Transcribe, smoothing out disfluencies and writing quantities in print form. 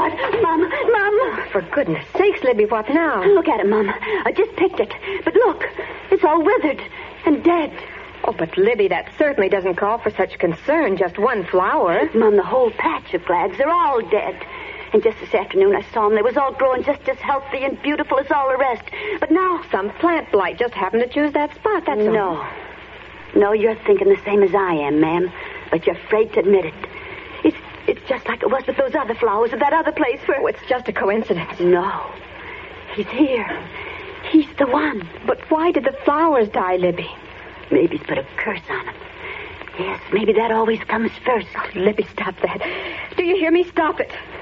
God. Mom. For goodness sakes, Libby, what now? Look at it, Mom. I just picked it. But look, it's all withered and dead. Oh, but Libby, that certainly doesn't call for such concern. Just one flower. Mom, the whole patch of glads, they're all dead. And just this afternoon I saw them. They was all growing just as healthy and beautiful as all the rest. But now... Some plant blight just happened to choose that spot, that's all. No, you're thinking the same as I am, ma'am. But you're afraid to admit it. It's just like it was with those other flowers at that other place where... Oh, it's just a coincidence. No. He's here. He's the one. But why did the flowers die, Libby? Maybe he's put a curse on them. Yes, maybe that always comes first. Oh, Libby, stop that. Do you hear me? Stop it.